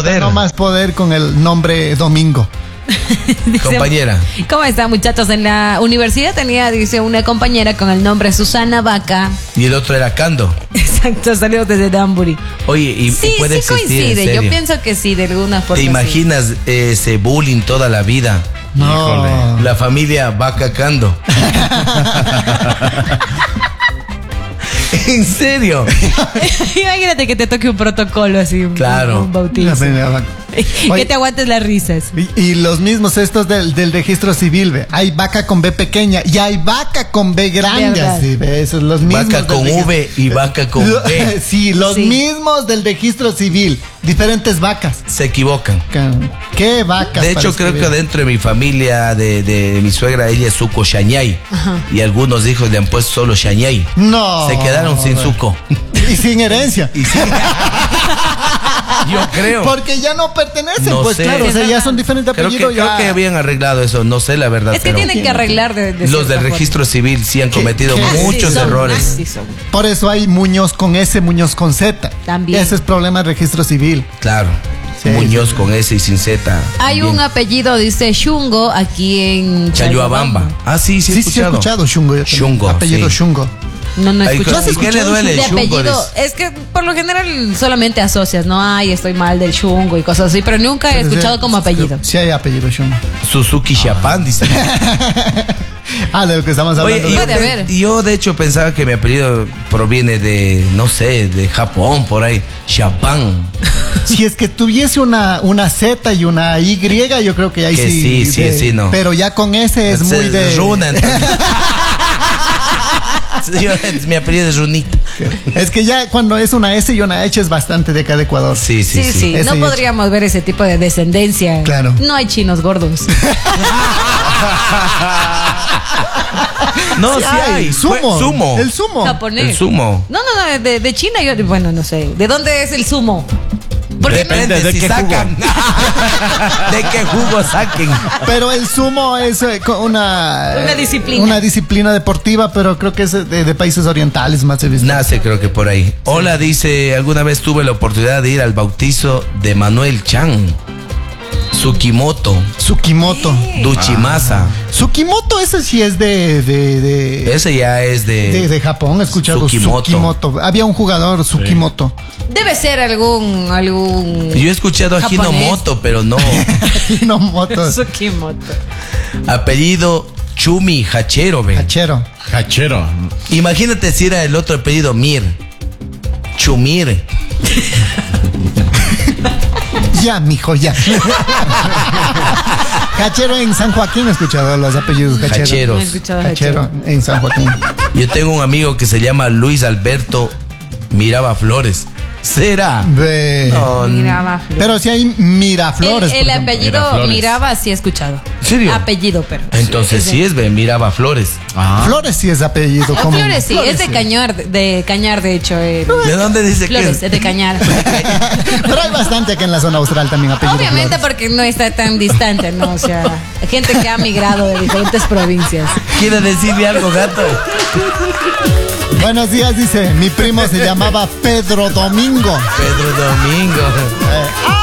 poder. No más poder con el nombre Domingo. Dice, compañera. ¿Cómo están, muchachos? En la universidad tenía, dice, una compañera con el nombre Susana Vaca. Y el otro era Cando. Exacto, salió desde Danbury. Oye, y sí, puede sí existir, coincide. Yo pienso que sí, de alguna forma. ¿Te imaginas ese bullying toda la vida? No. Híjole. La familia Vaca Cando. ¿En serio? Imagínate que te toque un protocolo así, claro. un bautizo. Que te aguantes las risas. Y los mismos estos del registro civil, ve. Hay vaca con B pequeña y hay vaca con B grande. Sí, ve. Esos los mismos. Vaca con V y vaca con B. Sí, los mismos del registro civil. Diferentes vacas. Se equivocan. ¿Qué vacas? De hecho, creo que dentro de mi familia, de mi suegra, ella es suco Xañay. Y algunos hijos le han puesto solo Xañay. No. Se quedaron sin suco. Y sin herencia. Yo creo. Porque ya no pertenecen, no pues sé. claro, o sea, ya son diferentes apellidos. Creo que habían arreglado eso, no sé la verdad. Es que tienen que arreglar de los del registro civil sí han cometido muchos errores. Por eso hay Muñoz con S, Muñoz con Z. También. Ese es problema del registro civil. Claro. Sí, Muñoz con S y sin Z. Hay también un apellido, dice Shungo, aquí en Chayuabamba. Ah, sí, he escuchado Shungo. Shungo. Apellido sí. Shungo. No he escuchado. ¿Y qué le duele de el Shungo? Apellido, es que por lo general solamente asocias, ¿no? Ay, estoy mal del Shungo y cosas así, pero nunca he escuchado como apellido. Sí hay apellido Shungo. Suzuki Chapán, dice. De lo que estamos hablando. Oye, yo de hecho pensaba que mi apellido proviene de, no sé, de Japón, por ahí. Chapán. Si es que tuviese una Z y una Y, yo creo que ahí que sí, no. Pero ya con S es muy de... Runa, mi apellido es Runita. Es que ya cuando es una S y una H es bastante de acá de Ecuador. Sí. No podríamos ver ese tipo de descendencia. Claro. No hay chinos gordos. No, sí hay. Sumo. El sumo. Japonés. El sumo. No, de China, bueno, no sé. ¿De dónde es el sumo? Porque depende de si qué sacan. De qué jugo saquen. Pero el sumo es una disciplina. Una disciplina deportiva, pero creo que es de países orientales más he visto. Nace creo que por ahí. Sí. Hola, dice, alguna vez tuve la oportunidad de ir al bautizo de Manuel Chan. Tsukimoto. Duchimasa. Tsukimoto, ese sí es de ese ya es de Japón, he escuchado Tsukimoto. Había un jugador Tsukimoto. Debe ser algún yo he escuchado a Hinomoto, pero no. Hinomoto. Tsukimoto. Apellido Chumi Hachero, ve. Hachero. Imagínate si era el otro apellido Mir. Chumir. Ya, mijo, ya. Hachero en San Joaquín, he escuchado los apellidos Hacheros. Hachero en San Joaquín. Yo tengo un amigo que se llama Luis Alberto Miraba Flores. ¿Será? No, Miraflores. Pero si hay Miraflores. El apellido Miraba sí he escuchado. ¿En serio? Apellido, pero. Entonces sí es Miraba Flores. Flores sí es apellido. Flores sí, es de Cañar, de hecho. ¿De dónde dice Flores, que es de Cañar. Pero hay bastante aquí en la zona austral también apellido. Obviamente Flores. Porque no está tan distante, ¿no? O sea, gente que ha migrado de diferentes provincias. ¿Quiere decirle algo, gato? Buenos días, dice. Mi primo se llamaba Pedro Domingo. Pedro Domingo.